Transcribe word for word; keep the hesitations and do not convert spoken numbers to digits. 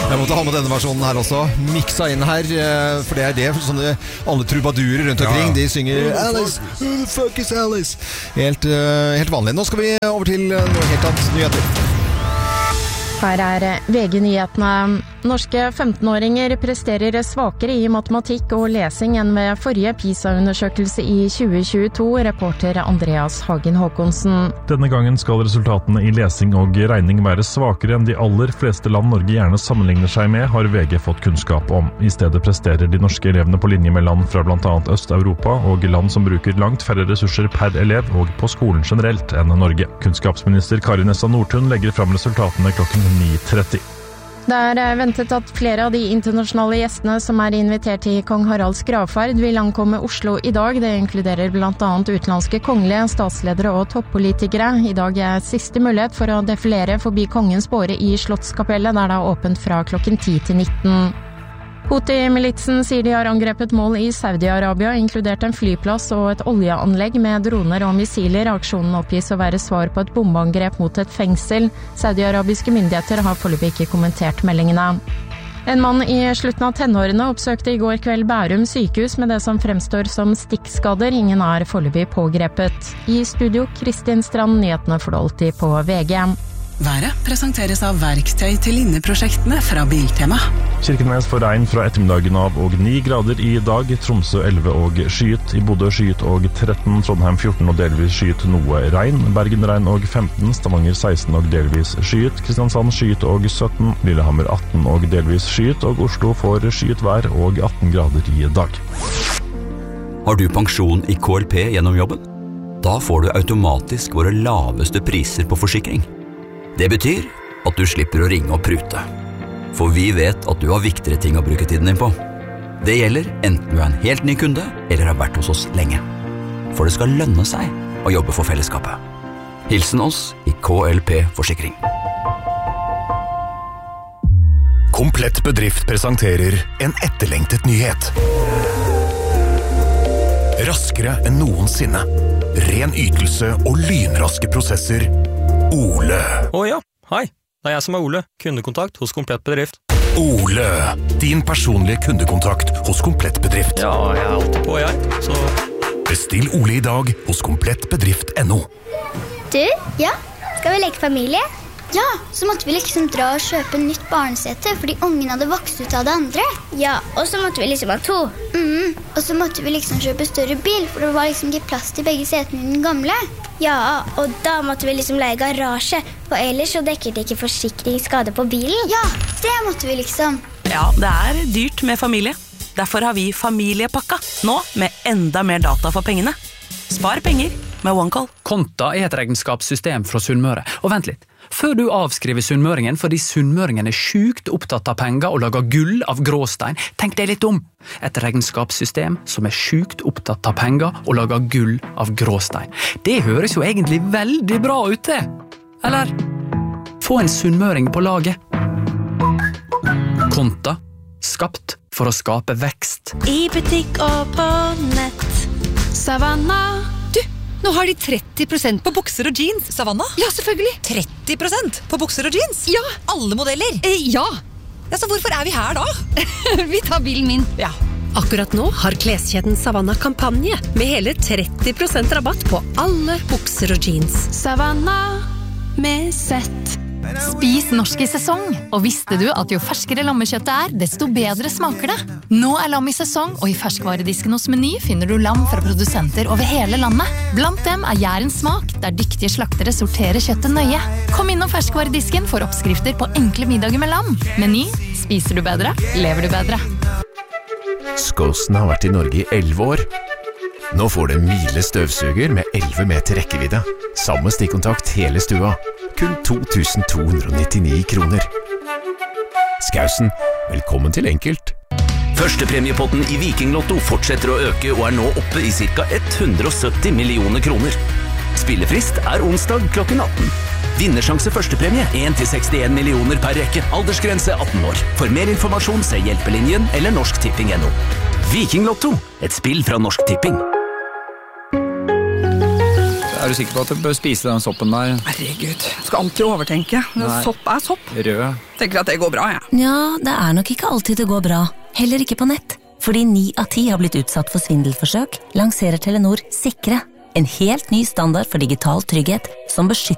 Jeg måtte ha med denne versjonen her også, miksa inn her, for det er det sånne, alle trubadurer rundt omkring, ja, ja. De synger Alice, who the fuck is Alice? Helt, uh, helt vanlig. Nå skal vi over til noe helt annet, nyheter. Her er V G-nyhetene. Norske femtenåringer presterer svakere i matematikk og lesing enn ved forrige PISA-undersøkelse i tjue tjueto, reporter Andreas Hagen Håkonsen. Denne gangen skal resultatene i lesing og regning være svakere enn de aller fleste land Norge gjerne sammenligner seg med, har V G fått kunnskap om. I stedet presterer de norske elevene på linje med land fra blant annet Øst-Europa og land som bruker langt færre ressurser per elev og på skolen generelt enn Norge. Kunnskapsminister Kari Nessa Nordtun legger fram resultatene klokken ni tretti. Det er ventet at flere av de internasjonale gjestene som er invitert til Kong Haralds gravferd vil ankomme Oslo i dag. Det inkluderer blant annet utenlandske kongelige, statsledere og toppolitikere. I dag er siste mulighet for å defilere forbi kongens båre i Slottskapellet, der det er åpent fra klokken ti til nitten. Houthi-militsen sier de har angrepet mål i Saudi-Arabia, inkludert en flyplass og et oljeanlegg med droner og missiler. Aksjonen oppgis å være svar på et bombeangrep mot et fengsel. Saudi-arabiske myndigheter har foreløpig ikke kommentert meldingene. En mann i slutten av tenårene oppsøkte i går kveld Bærum sykehus med det som fremstår som stikkskader. Ingen er foreløpig pågrepet. I studio, Kristin Strand, nyhetene får du alltid på V G. Været presenteres av verktøy til inneprosjektene fra Biltema. Kirkenes får regn fra ettermiddagen av og ni grader i dag, Tromsø elleve og skyet, i Bodø skyet og tretten, Trondheim fjorten og delvis skyet noe regn, Bergen regn og femten, Stavanger seksten og delvis skyet, Kristiansand skyet og sytten, Lillehammer atten og delvis skyet, og Oslo får skyet vær og atten grader i dag. Har du pensjon i K L P gjennom jobben? Da får du automatisk våre laveste priser på forsikring. Det betyr at du slipper å ringe og prute. For vi vet at du har viktigere ting å bruke tiden din på. Det gjelder enten du er en helt ny kunde, eller har vært hos oss lenge. For det skal lønne seg å jobbe for fellesskapet. Hilsen oss i K L P Forsikring. Komplett Bedrift presenterer en etterlengtet nyhet. Raskere enn noensinne. Ren ytelse og lynraske prosesser. Ole. Å ja, hei. Det er jeg som er Ole, kundekontakt hos Komplett Bedrift. Ole, din personlige kundekontakt hos Komplett Bedrift. Ja, jeg er alltid på, jeg. Så... Bestill Ole i dag hos komplettbedrift punktum no. Du, ja, skal vi leke familie? Ja, så måtte vi liksom dra og kjøpe nytt barnesete, fordi ungen hadde vokst ut av det andre. Ja, og så måtte vi liksom ha to. Mm, og så måtte vi liksom kjøpe større bil, for det var liksom ikke plass til begge setene i den gamle. Ja, og da måtte vi liksom leie garasje, for ellers så dekker det ikke forsikringsskade på bilen. Ja, det måtte vi liksom. Ja, det er dyrt med familie. Derfor har vi familiepakka, nå med enda mer data for pengene. Spar penger med OneCall. Konta er et regnskapssystem fra Sunnmøre. Og vent litt, før du avskriver sunnmøringen fordi sunnmøringen er sjukt opptatt av penger og lager gull av gråstein, tenk deg litt om. Et regnskapssystem som er sjukt opptatt av penger og lager gull av gråstein. Det høres jo egentlig veldig bra ut det. Eller, få en sunnmøring på laget. Konta, skapt for å skape vekst. I butikk og på nett. Savanna. Du, nå har de tretti prosent på bukser og jeans. Savanna? Ja, selvfølgelig. tretti prosent på bukser og jeans? Ja. Alle modeller? Eh, ja. Ja, så hvorfor er vi her da? Vi tar bilen min. Ja. Akkurat nå har kleskjeden Savanna kampanje med hele tretti prosent rabatt på alle bukser og jeans. Savanna med sett. Spis norsk i sesong, og visste du at jo ferskere lammekjøttet er, desto bedre smaker det? Nå er lam i sesong, og i ferskvaredisken hos Meny finner du lam fra produsenter over hele landet. Blant dem er Jærens smak, der dyktige slaktere sorterer kjøttet nøye. Kom inn om ferskvaredisken for oppskrifter på enkle middager med lam. Meny, spiser du bedre, lever du bedre. Skåsen har vært i Norge i elleve år. Nå får du en Miele støvsuger med elleve meter rekkevidde. Samme stikkontakt hele stua. Kun to tusen to hundre nittini kroner. Skausen, velkommen til enkelt. Førstepremiepotten i Vikinglotto fortsetter å øke og er nå oppe i ca. hundre og sytti millioner kroner. Spillefrist er onsdag klokken atten. Vinnersjanse førstepremie en til sekstien millioner per rekke. Aldersgrense atten år. For mer informasjon se Hjelpelinjen eller Norsk Tipping punktum no. Vikinglotto, et spill fra Norsk Tipping. Det Er du sikker på at du bør spise den soppen der? Herregud, jeg skal alltid overtenke. Sopp er sopp. Rød. Tenker at det går bra, jeg. Ja, det er nok ikke alltid det går bra. Heller ikke på nett. Fordi ni av ti har blitt utsatt for svindelforsøk, lanserer Telenor Sikre. En helt ny standard for digital trygghet som beskytter